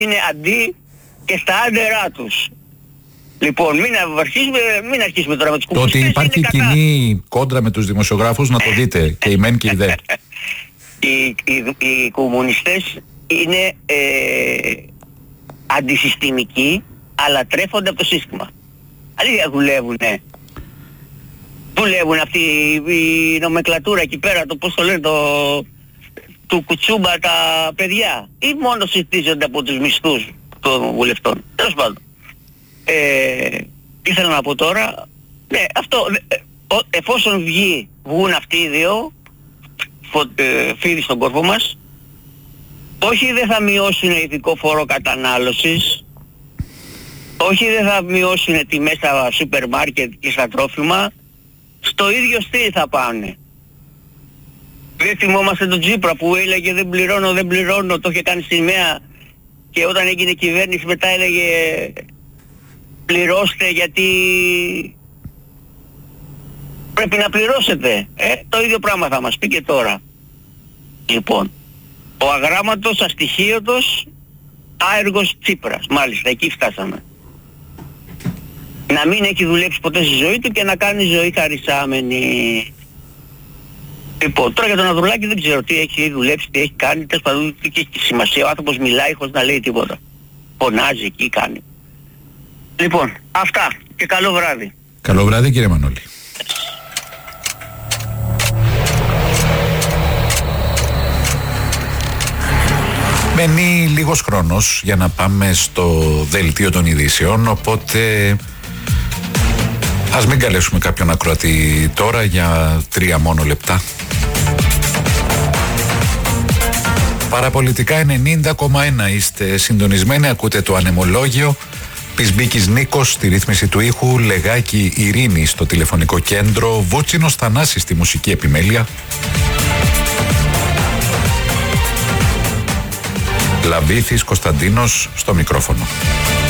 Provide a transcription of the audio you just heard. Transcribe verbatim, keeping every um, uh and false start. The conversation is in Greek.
είναι αντί και στα άντερά τους. Λοιπόν, μην αρχίσουμε, μην αρχίσουμε τώρα με τους κομμουνιστές. Το ότι υπάρχει κοινή κόντρα με τους δημοσιογράφους, να το δείτε, και η μεν και η δε. Οι, οι, οι κομμουνιστές είναι ε, αντισυστημικοί, αλλά τρέφονται από το σύστημα. Αλήθεια δουλεύουνε. Δουλεύουν αυτή η νομεκλατούρα εκεί πέρα, το πώς το λένε, το, του κουτσούμπα τα παιδιά, ή μόνο συστίζονται από τους μισθούς των βουλευτών. Τέλος πάντων. Ε, τι θέλω να πω τώρα, ναι, αυτό, ε, εφόσον βγει, βγουν αυτοί οι δύο φω, ε, φίδι στον κόρπο μας, όχι δεν θα μειώσουν ηθικό φόρο κατανάλωσης, όχι δεν θα μειώσουν τιμές στα σούπερ μάρκετ και στα τρόφιμα, στο ίδιο στυλ θα πάνε. Δεν θυμόμαστε τον Τσίπρα που έλεγε δεν πληρώνω, δεν πληρώνω, το είχε κάνει σημαία, και όταν έγινε κυβέρνηση μετά έλεγε πληρώστε γιατί πρέπει να πληρώσετε. Ε, το ίδιο πράγμα θα μας πει και τώρα. Λοιπόν, ο αγράμματος, αστοιχείωτος, άεργος Τσίπρας. Μάλιστα, εκεί φτάσαμε. Να μην έχει δουλέψει ποτέ στη ζωή του και να κάνει ζωή χαρισάμενη. Λοιπόν, τώρα για τον Ανδρουλάκη δεν ξέρω τι έχει δουλέψει, τι έχει κάνει, τέλος πάντων, τι έχει σημασία. Ο άνθρωπος μιλάει χωρίς να λέει τίποτα. Φωνάζει εκεί, κάνει. Λοιπόν, αυτά και καλό βράδυ. Καλό βράδυ, κύριε Μανώλη. Μένει λίγος χρόνος για να πάμε στο δελτίο των ειδήσεων, οπότε ας μην καλέσουμε κάποιον ακροατή τώρα για τρία μόνο λεπτά. Παραπολιτικά ενενήντα κόμμα ένα είστε συντονισμένοι, ακούτε το ανεμολόγιο. Πισμπίκης Νίκος στη ρύθμιση του ήχου, Λεγάκη Ειρήνη στο τηλεφωνικό κέντρο, Βούτσινος Θανάσης στη μουσική επιμέλεια, Λαβίθης Κωνσταντίνος στο μικρόφωνο.